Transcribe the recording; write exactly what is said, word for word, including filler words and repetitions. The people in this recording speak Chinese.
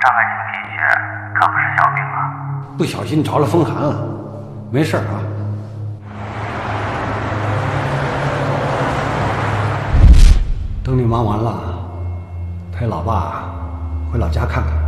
大概请贫血，可不是小病啊。 不小心着了风寒了，没事啊。等你忙完了，陪老爸回老家看看。